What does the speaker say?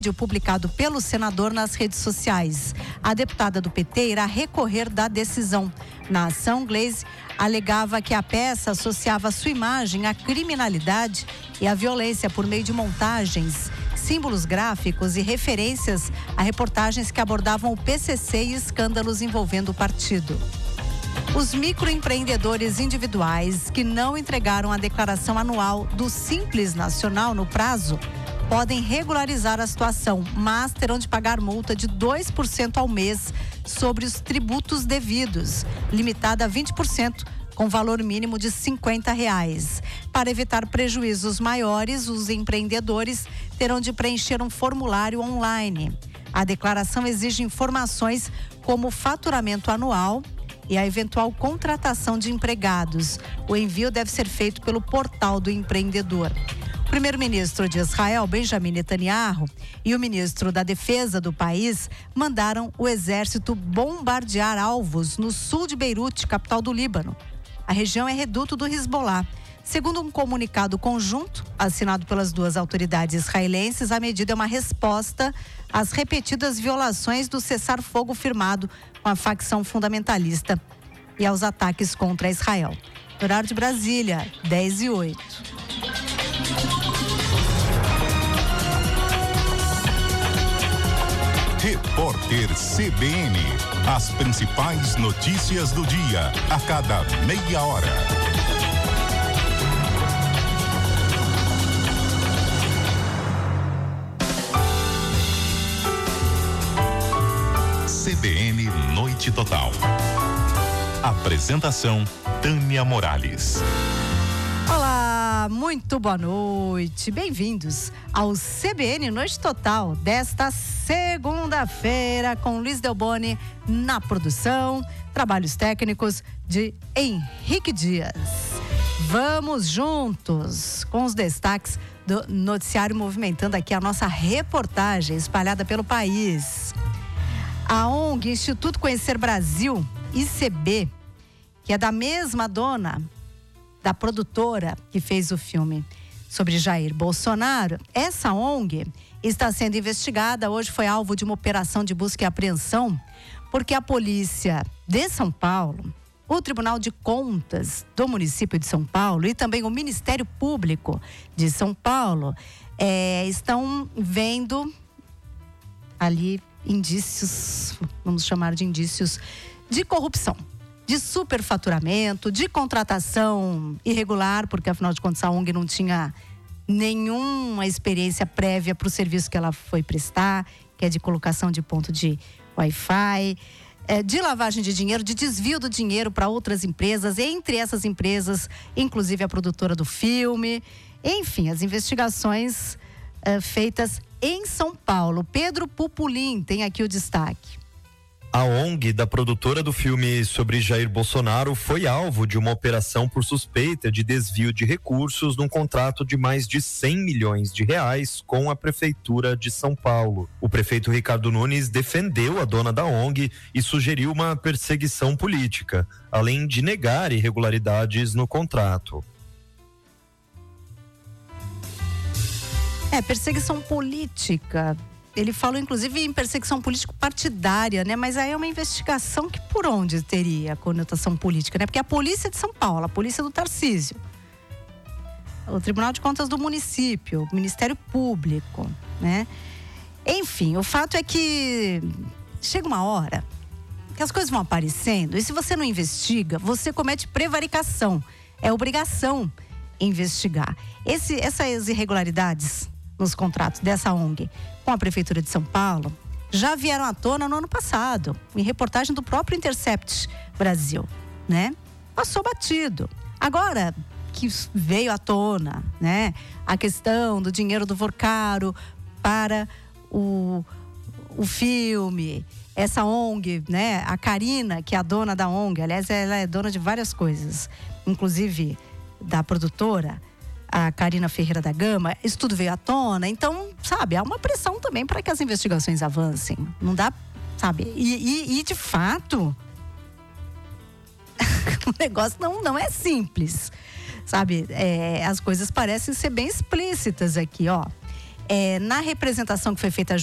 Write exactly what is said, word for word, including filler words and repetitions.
vídeo publicado pelo senador nas redes sociais. A deputada do P T irá recorrer da decisão. Na ação, Gleisi alegava que a peça associava sua imagem à criminalidade e à violência por meio de montagens, símbolos gráficos e referências a reportagens que abordavam o P C C e escândalos envolvendo o partido. Os microempreendedores individuais que não entregaram a declaração anual do Simples Nacional no prazo podem regularizar a situação, mas terão de pagar multa de dois por cento ao mês sobre os tributos devidos, limitada a vinte por cento, com valor mínimo de cinquenta reais. Para evitar prejuízos maiores, os empreendedores terão de preencher um formulário online. A declaração exige informações como o faturamento anual e a eventual contratação de empregados. O envio deve ser feito pelo portal do empreendedor. O primeiro-ministro de Israel, Benjamin Netanyahu, e o ministro da Defesa do país mandaram o exército bombardear alvos no sul de Beirute, capital do Líbano. A região é reduto do Hezbollah. Segundo um comunicado conjunto, assinado pelas duas autoridades israelenses, a medida é uma resposta às repetidas violações do cessar-fogo firmado com a facção fundamentalista e aos ataques contra Israel. Horário de Brasília, dez e oito. Repórter C B N. As principais notícias do dia, a cada meia hora. C B N Noite Total. Apresentação Tânia Morales. Olá, muito boa noite. Bem-vindos ao C B N Noite Total desta segunda-feira com Luiz Delboni na produção, trabalhos técnicos de Henrique Dias. Vamos juntos com os destaques do noticiário movimentando aqui a nossa reportagem espalhada pelo país. A O N G Instituto Conhecer Brasil, I C B, que é da mesma dona da produtora que fez o filme sobre Jair Bolsonaro, essa O N G está sendo investigada. Hoje foi alvo de uma operação de busca e apreensão, porque a polícia de São Paulo, o Tribunal de Contas do município de São Paulo e também o Ministério Público de São Paulo é, estão vendo ali indícios, vamos chamar de indícios de corrupção, de superfaturamento, de contratação irregular, porque afinal de contas a O N G não tinha nenhuma experiência prévia para o serviço que ela foi prestar, que é de colocação de ponto de Wi-Fi, é, de lavagem de dinheiro, de desvio do dinheiro para outras empresas, entre essas empresas, inclusive a produtora do filme. Enfim, as investigações é, feitas em São Paulo. Pedro Pupulim tem aqui o destaque. A O N G da produtora do filme sobre Jair Bolsonaro foi alvo de uma operação por suspeita de desvio de recursos num contrato de mais de cem milhões de reais com a Prefeitura de São Paulo. O prefeito Ricardo Nunes defendeu a dona da O N G e sugeriu uma perseguição política, além de negar irregularidades no contrato. É, perseguição política. Ele falou, inclusive, em perseguição político-partidária, né? Mas aí é uma investigação que por onde teria conotação política, né? Porque a polícia de São Paulo, a polícia do Tarcísio, o Tribunal de Contas do município, o Ministério Público, né? Enfim, o fato é que chega uma hora que as coisas vão aparecendo e se você não investiga, você comete prevaricação. É obrigação investigar. Esse, essas irregularidades nos contratos dessa O N G com a Prefeitura de São Paulo já vieram à tona no ano passado, em reportagem do próprio Intercept Brasil, né? Passou batido. Agora que veio à tona, né? A questão do dinheiro do Vorcaro para o, o filme, essa O N G, né? A Karina, que é a dona da O N G, aliás, ela é dona de várias coisas, inclusive da produtora, a Karina Ferreira da Gama, isso tudo veio à tona. Então, sabe, há uma pressão também para que as investigações avancem. Não dá, sabe? E, e, e de fato, o negócio não, não é simples, sabe? É, as coisas parecem ser bem explícitas aqui, ó. É, na representação que foi feita